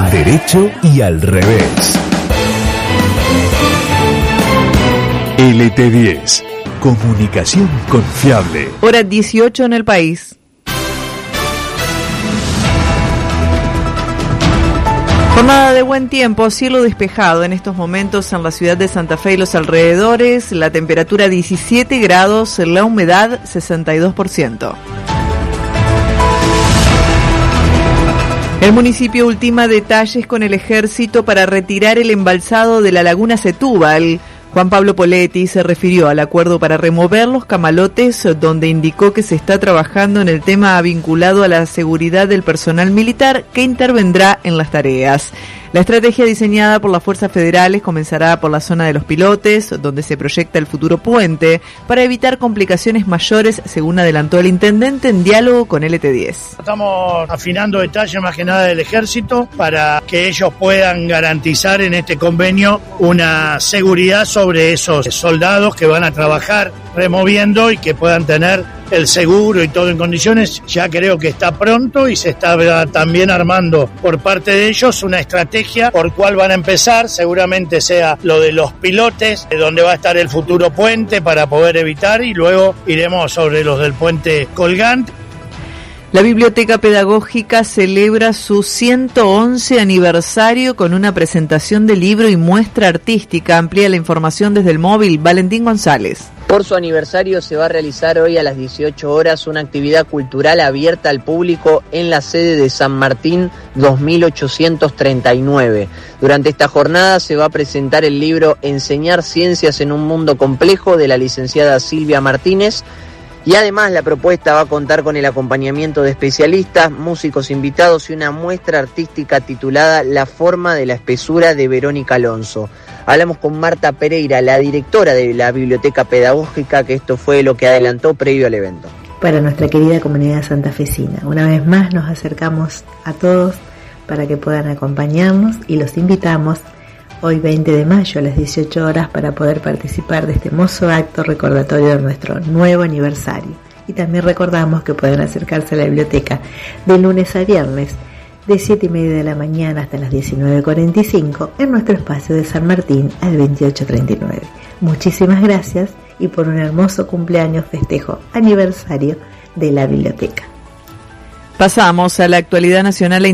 al derecho y al revés. LT10, comunicación confiable. Hora 18 en el país. Jornada de buen tiempo, cielo despejado en estos momentos en la ciudad de Santa Fe y los alrededores, la temperatura 17 grados, la humedad 62%. El municipio ultima detalles con el ejército para retirar el embalsado de la laguna Setúbal. Juan Pablo Poletti se refirió al acuerdo para remover los camalotes, donde indicó que se está trabajando en el tema vinculado a la seguridad del personal militar que intervendrá en las tareas. La estrategia diseñada por las fuerzas federales comenzará por la zona de los pilotes, donde se proyecta el futuro puente, para evitar complicaciones mayores, según adelantó el intendente en diálogo con LT10. Estamos afinando detalles más que nada del ejército para que ellos puedan garantizar en este convenio una seguridad sobre esos soldados que van a trabajar removiendo y que puedan tener el seguro y todo en condiciones. Ya creo que está pronto y se está también armando por parte de ellos una estrategia por cuál van a empezar, seguramente sea lo de los pilotes, donde va a estar el futuro puente para poder evitar, y luego iremos sobre los del puente colgante. La Biblioteca Pedagógica celebra su 111 aniversario con una presentación de libro y muestra artística. Amplía la información desde el móvil, Valentín González. Por su aniversario se va a realizar hoy a las 18 horas una actividad cultural abierta al público en la sede de San Martín 2839. Durante esta jornada se va a presentar el libro Enseñar Ciencias en un Mundo Complejo de la licenciada Silvia Martínez. Y además la propuesta va a contar con el acompañamiento de especialistas, músicos invitados y una muestra artística titulada La forma de la espesura de Verónica Alonso. Hablamos con Marta Pereira, la directora de la Biblioteca Pedagógica, que esto fue lo que adelantó previo al evento. Para nuestra querida comunidad santafesina, una vez más nos acercamos a todos para que puedan acompañarnos y los invitamos hoy 20 de mayo a las 18 horas para poder participar de este hermoso acto recordatorio de nuestro nuevo aniversario. Y también recordamos que pueden acercarse a la biblioteca de lunes a viernes de 7:30 de la mañana hasta las 19:45 en nuestro espacio de San Martín al 2839. Muchísimas gracias y por un hermoso cumpleaños festejo aniversario de la biblioteca. Pasamos a la actualidad nacional e